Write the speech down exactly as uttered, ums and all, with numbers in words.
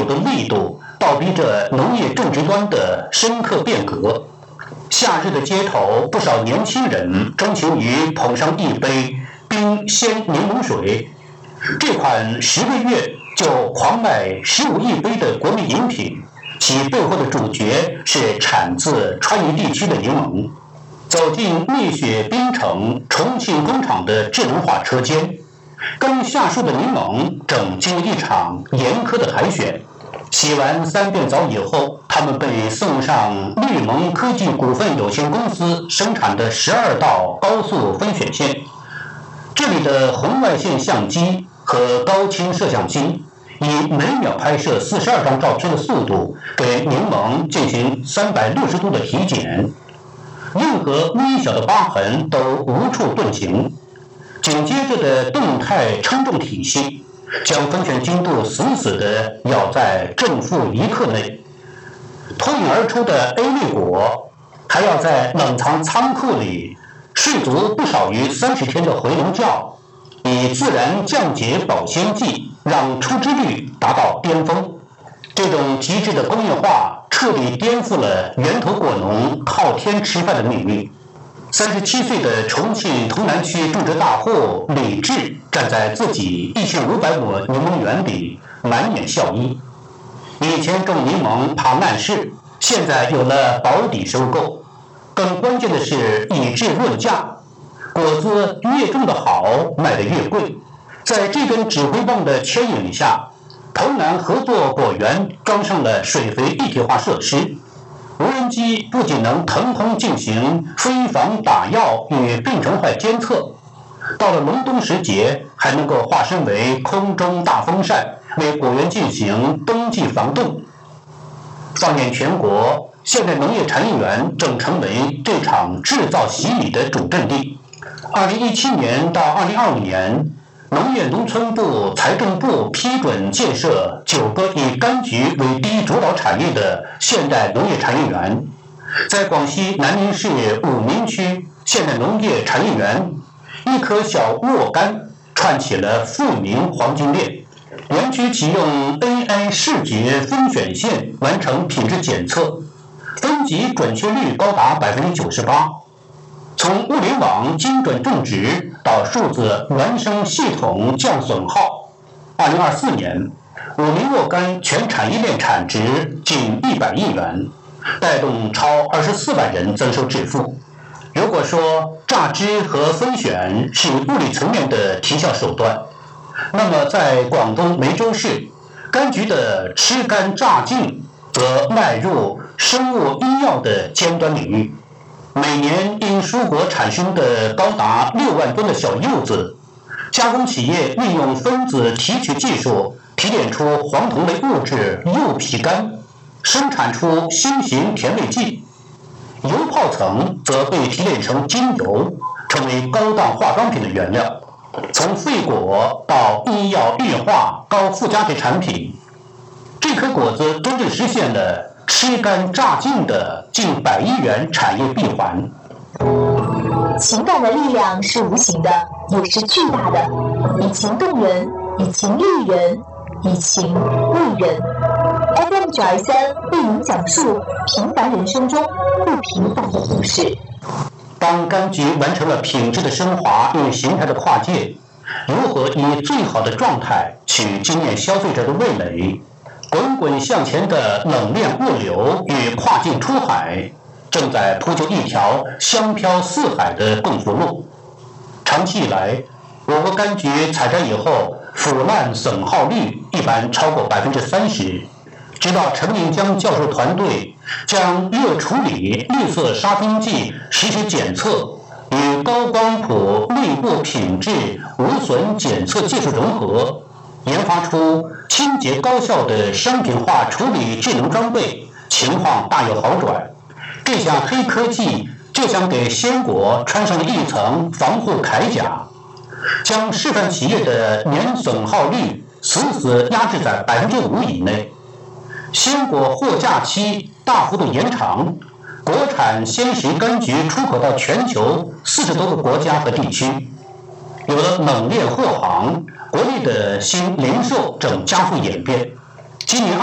有的力度，倒逼着农业种植端的深刻变革。夏日的街头，不少年轻人钟情于捧上一杯冰鲜柠檬水，这款十个月就狂卖十五亿杯的国民饮品，其背后的主角是产自川渝地区的柠檬。走进蜜雪冰城重庆工厂的智能化车间，刚下树的柠檬正经历一场严苛的海选。洗完三遍澡以后，他们被送上绿盟科技股份有限公司生产的十二道高速分选线。这里的红外线相机和高清摄像机以每秒拍摄四十二张照片的速度，给柠檬进行三百六十度的体检，任何微小的疤痕都无处遁形。紧接着的动态称重体系将分选精度死死地咬在正负一克内，脱颖而出的 A 类果还要在冷藏仓库里睡足不少于三十天的回笼觉，以自然降解保鲜剂让出汁率达到巅峰。这种极致的工业化彻底颠覆了源头果农靠天吃饭的命运。三十七岁的重庆潼南区种植大户李志站在自己一千五百亩柠檬园里，满眼笑意。以前种柠檬怕难事，现在有了保底收购。更关键的是以质论价，果子越种得好，卖得越贵。在这根指挥棒的牵引下，潼南合作果园装上了水肥一体化设施。无人机不仅能腾空进行飞防打药与病虫害监测，到了隆冬时节还能够化身为空中大风扇，为果园进行冬季防冻。放眼全国，现代农业产业园正成为这场制造洗礼的主阵地。二零一七年到二零二五年，农业农村部、财政部批准建设九个以柑橘为第一主导产业的现代农业产业园。在广西南宁市武鸣区现代农业产业园，一颗小沃柑串起了富民黄金链。园区启用 A I 视觉分选线完成品质检测，分级准确率高达 百分之九十八。从物联网精准种植到数字孪生系统降损耗，二零二四年，武鸣沃柑全产业链产值近一百亿元，带动超二十四万人增收致富。如果说榨汁和分选是物理层面的提效手段，那么在广东梅州市，柑橘的吃干榨净则迈入生物医药的尖端领域。每年因蔬果产生的高达六万吨的小柚子，加工企业利用分子提取技术提炼出黄酮类物质柚皮苷，生产出新型甜味剂。油泡层则被提炼成精油，成为高档化妆品的原料。从废果到医药液化高附加值产品，这颗果子真正实现了吃干榨净的近百亿元产业闭环。 情感的力量是无形的，也是巨大的，以情动人，以情育人，以情为人。F M 九二三为您讲述平凡人生中不平凡的故事。 当柑橘完成了品质的升华与形态的跨界，如何以最好的状态去惊艳消费者的味蕾？滚滚向前的冷链物流与跨境出海，正在铺就一条香飘四海的共福路。长期以来，我国柑橘采摘以后，腐烂损耗率一般超过百分之三十。直到陈明江教授团队将热处理绿色杀菌剂实时检测与高光谱内部品质无损检测技术融合，研发出清洁高效的商品化处理智能装备，情况大有好转。这项黑科技就像给鲜果穿上了一层防护铠甲，将示范企业的年损耗率死死压制在百分之五以内。鲜果货架期大幅度延长，国产鲜食柑橘出口到全球四十多个国家和地区。有了冷链货行，国内的新零售正加速演变。今年